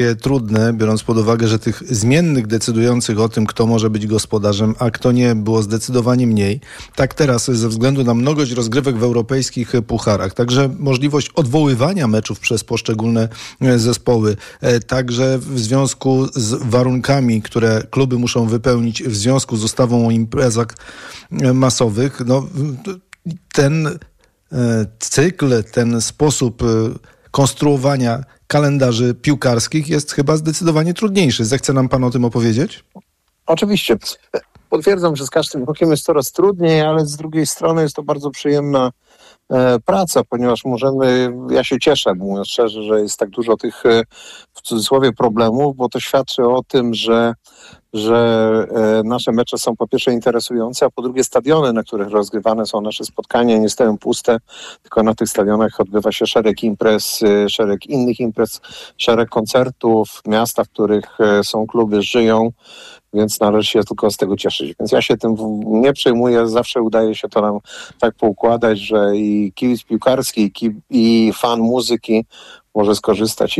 trudne, biorąc pod uwagę, że tych zmiennych decydujących o tym, kto może być gospodarzem, a kto nie, było zdecydowanie mniej. Tak teraz ze względu na mnogość rozgrywek w europejskich pucharach, także możliwość odwoływania meczów przez poszczególne zespoły, także w związku z warunkami, które kluby muszą wypełnić w związku z ustawą o imprezach masowych, ten cykl, ten sposób konstruowania kalendarzy piłkarskich jest chyba zdecydowanie trudniejszy. Zechce nam pan o tym opowiedzieć? Oczywiście. Potwierdzam, że z każdym rokiem jest coraz trudniej, ale z drugiej strony jest to bardzo przyjemna praca, ponieważ ja się cieszę, mówiąc szczerze, że jest tak dużo tych w cudzysłowie problemów, bo to świadczy o tym, że nasze mecze są po pierwsze interesujące, a po drugie stadiony, na których rozgrywane są nasze spotkania, nie stoją puste, tylko na tych stadionach odbywa się szereg imprez, szereg innych imprez, szereg koncertów, miasta, w których są kluby, żyją, więc należy się tylko z tego cieszyć. Więc ja się tym nie przejmuję, zawsze udaje się to nam tak poukładać, że i kibic piłkarski, i fan muzyki może skorzystać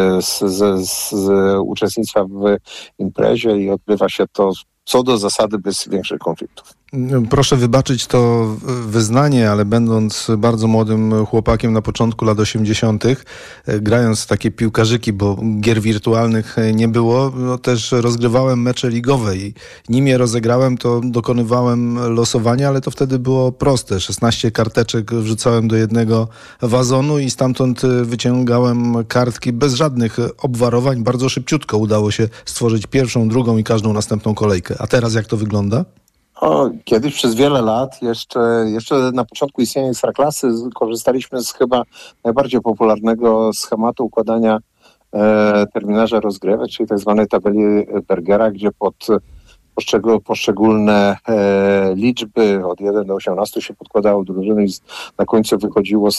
z uczestnictwa w imprezie i odbywa się to co do zasady bez większych konfliktów. Proszę wybaczyć to wyznanie, ale będąc bardzo młodym chłopakiem na początku lat 80., grając takie piłkarzyki, bo gier wirtualnych nie było, też rozgrywałem mecze ligowe i nim je rozegrałem, to dokonywałem losowania, ale to wtedy było proste. 16 karteczek wrzucałem do jednego wazonu i stamtąd wyciągałem kartki bez żadnych obwarowań. Bardzo szybciutko udało się stworzyć pierwszą, drugą i każdą następną kolejkę. A teraz jak to wygląda? Kiedyś przez wiele lat, jeszcze na początku istnienia Ekstraklasy, korzystaliśmy z chyba najbardziej popularnego schematu układania terminarza rozgrywek, czyli tak zwanej tabeli Bergera, gdzie pod poszczególne liczby od 1 do 18 się podkładało drużyny i na końcu wychodziło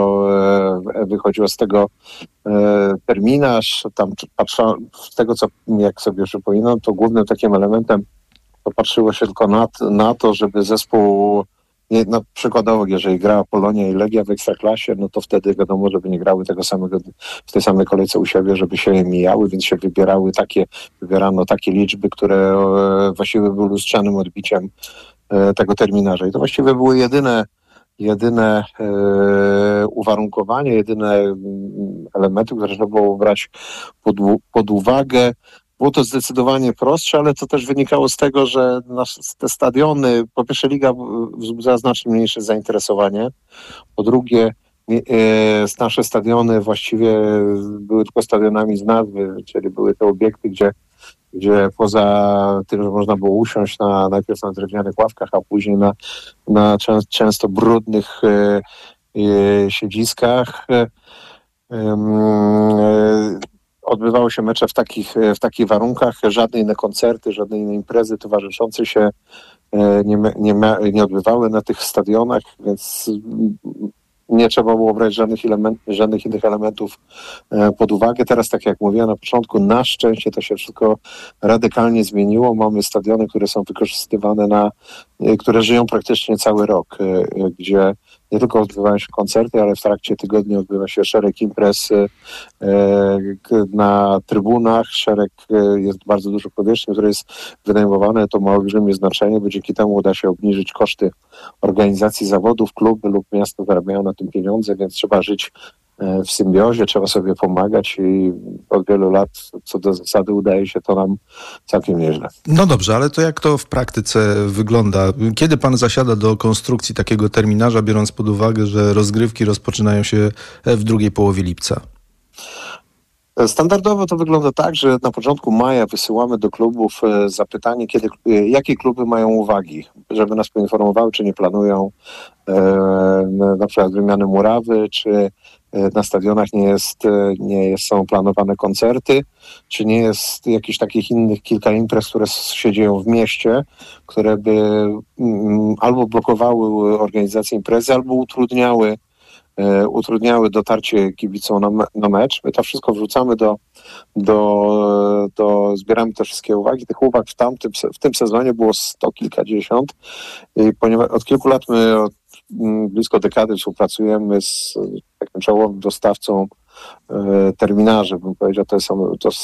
z tego terminarz. Tam z tego, co jak sobie przypominam, to głównym takim elementem to patrzyło się tylko na to, żeby zespół, przykładowo, jeżeli grała Polonia i Legia w Ekstraklasie, no to wtedy wiadomo, żeby nie grały w tej samej kolejce u siebie, żeby się mijały, więc się wybierano takie liczby, które właściwie były lustrzanym odbiciem tego terminarza. I to właściwie były jedyne uwarunkowanie, jedyne elementy, które trzeba było brać pod uwagę. Było to zdecydowanie prostsze, ale to też wynikało z tego, że te stadiony, po pierwsze liga wzbudzała znacznie mniejsze zainteresowanie, po drugie nasze stadiony właściwie były tylko stadionami z nazwy, czyli były te obiekty, gdzie poza tym, że można było usiąść najpierw na drewnianych ławkach, a później na często brudnych siedziskach, odbywały się mecze w takich warunkach, żadne inne koncerty, żadne inne imprezy towarzyszące się nie odbywały na tych stadionach, więc nie trzeba było brać żadnych innych elementów pod uwagę. Teraz, tak jak mówiłem na początku, na szczęście to się wszystko radykalnie zmieniło. Mamy stadiony, które są wykorzystywane które żyją praktycznie cały rok, gdzie nie tylko odbywają się koncerty, ale w trakcie tygodnia odbywa się szereg imprez na trybunach, jest bardzo dużo powierzchni, które jest wynajmowane. To ma olbrzymie znaczenie, bo dzięki temu uda się obniżyć koszty organizacji zawodów. Kluby lub miasta zarabiają na tym pieniądze, więc trzeba żyć w symbiozie, trzeba sobie pomagać i od wielu lat co do zasady udaje się to nam całkiem nieźle. No dobrze, ale to jak to w praktyce wygląda? Kiedy pan zasiada do konstrukcji takiego terminarza, biorąc pod uwagę, że rozgrywki rozpoczynają się w drugiej połowie lipca? Standardowo to wygląda tak, że na początku maja wysyłamy do klubów zapytanie, jakie kluby mają uwagi, żeby nas poinformowały, czy nie planują na przykład wymiany murawy, czy na stadionach nie są planowane koncerty, czy nie jest jakichś takich innych kilka imprez, które się dzieją w mieście, które by albo blokowały organizację imprezy, albo utrudniały dotarcie kibicom na mecz. My to wszystko wrzucamy zbieramy te wszystkie uwagi. Tych uwag w tym sezonie było 100 kilkadziesiąt. I ponieważ od kilku lat my blisko dekady współpracujemy z takim czołowym dostawcą terminarze, bym powiedział, to